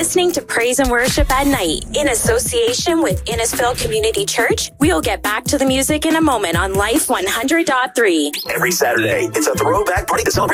listening to Praise and Worship at Night in association with Innisfil Community Church. We'll get back to the music in a moment on Life 100.3. Every Saturday, it's a throwback party to celebrate